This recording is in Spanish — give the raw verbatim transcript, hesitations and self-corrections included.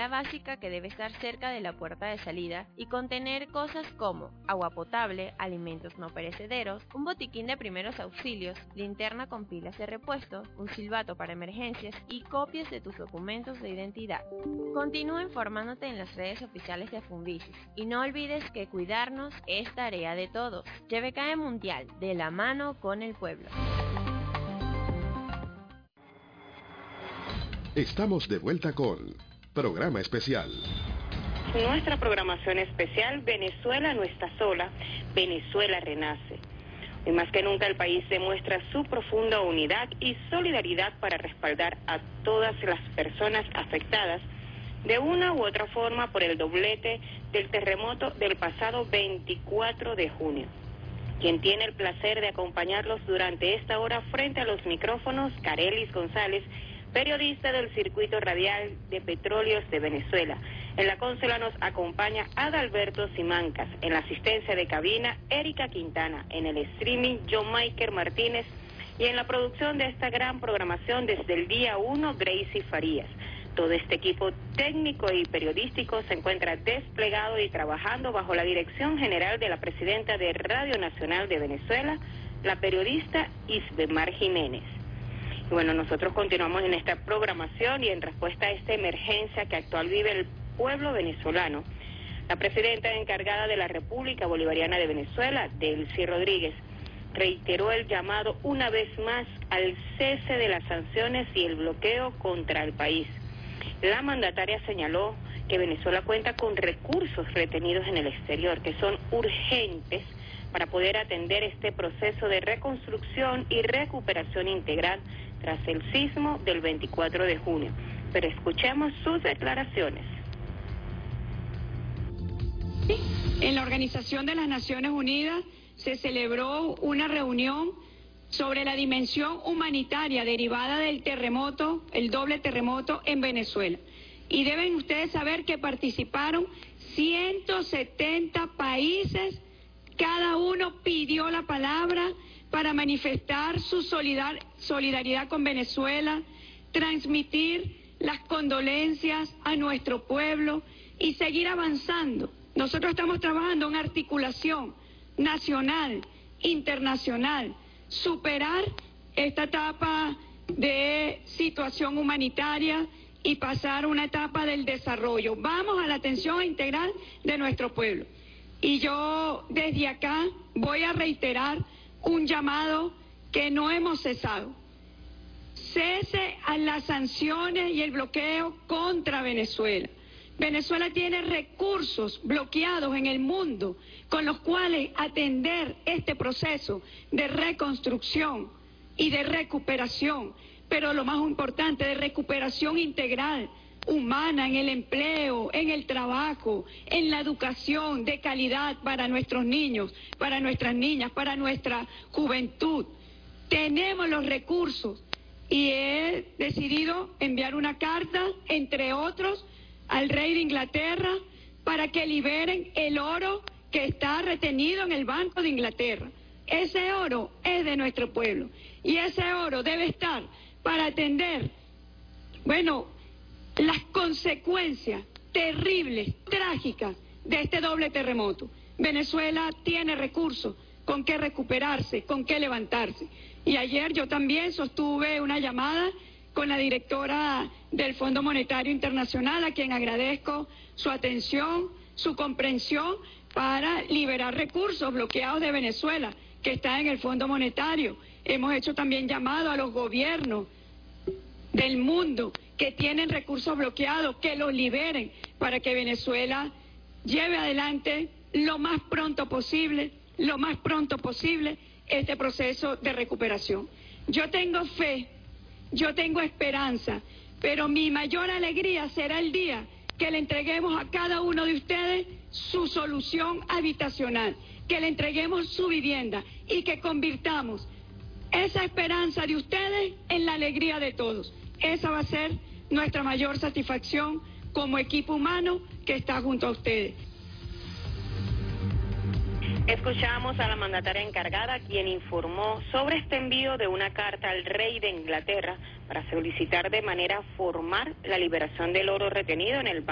mercancía básica que debe estar cerca de la puerta de salida y contener cosas como agua potable, alimentos no perecederos, un botiquín de primeros auxilios, linterna con pilas de repuesto, un silbato para emergencias y copias de tus documentos de identidad. Continúa informándote en las redes oficiales de Funvisis y no olvides que cuidarnos es tarea de todos. Y B K E Mundial, de la mano con el pueblo. Estamos de vuelta con Programa Especial. Nuestra programación especial, Venezuela no está sola, Venezuela renace. Y más que nunca el país demuestra su profunda unidad y solidaridad para respaldar a todas las personas afectadas de una u otra forma por el doblete del terremoto del pasado veinticuatro de junio. Quien tiene el placer de acompañarlos durante esta hora frente a los micrófonos, Carelis González, periodista del Circuito Radial de Petróleos de Venezuela. En la consola nos acompaña Adalberto Simancas, en la asistencia de cabina, Erika Quintana, en el streaming, John Maiker Martínez, y en la producción de esta gran programación desde el día uno, Gracie Farías. Todo este equipo técnico y periodístico se encuentra desplegado y trabajando bajo la dirección general de la presidenta de Radio Nacional de Venezuela, la periodista Isbemar Jiménez. Y bueno, nosotros continuamos en esta programación y en respuesta a esta emergencia que actual vive el pueblo venezolano. La presidenta encargada de la República Bolivariana de Venezuela, Delcy Rodríguez, reiteró el llamado una vez más al cese de las sanciones y el bloqueo contra el país. La mandataria señaló que Venezuela cuenta con recursos retenidos en el exterior que son urgentes para poder atender este proceso de reconstrucción y recuperación integral tras el sismo del veinticuatro de junio. Pero escuchemos sus declaraciones. En la Organización de las Naciones Unidas se celebró una reunión sobre la dimensión humanitaria derivada del terremoto, el doble terremoto en Venezuela. Y deben ustedes saber que participaron ciento setenta países, cada uno pidió la palabra para manifestar su solidar, solidaridad con Venezuela, transmitir las condolencias a nuestro pueblo y seguir avanzando. Nosotros estamos trabajando en articulación nacional, internacional, superar esta etapa de situación humanitaria y pasar a una etapa del desarrollo. Vamos a la atención integral de nuestro pueblo. Y yo desde acá voy a reiterar un llamado que no hemos cesado. Cese a las sanciones y el bloqueo contra Venezuela. Venezuela tiene recursos bloqueados en el mundo con los cuales atender este proceso de reconstrucción y de recuperación, pero lo más importante, de recuperación integral, humana, en el empleo, en el trabajo, en la educación de calidad para nuestros niños, para nuestras niñas, para nuestra juventud. Tenemos los recursos y he decidido enviar una carta, entre otros, al rey de Inglaterra para que liberen el oro que está retenido en el Banco de Inglaterra. Ese oro es de nuestro pueblo y ese oro debe estar para atender, bueno, las consecuencias terribles, trágicas de este doble terremoto. Venezuela tiene recursos con qué recuperarse, con qué levantarse. Y ayer yo también sostuve una llamada con la directora del Fondo Monetario Internacional, a quien agradezco su atención, su comprensión para liberar recursos bloqueados de Venezuela, que está en el Fondo Monetario. Hemos hecho también llamado a los gobiernos del mundo que tienen recursos bloqueados, que los liberen para que Venezuela lleve adelante lo más pronto posible, lo más pronto posible, este proceso de recuperación. Yo tengo fe, yo tengo esperanza, pero mi mayor alegría será el día que le entreguemos a cada uno de ustedes su solución habitacional, que le entreguemos su vivienda y que convirtamos esa esperanza de ustedes en la alegría de todos. Esa va a ser nuestra mayor satisfacción como equipo humano que está junto a ustedes. Escuchamos a la mandataria encargada, quien informó sobre este envío de una carta al rey de Inglaterra para solicitar de manera formal la liberación del oro retenido en el banco.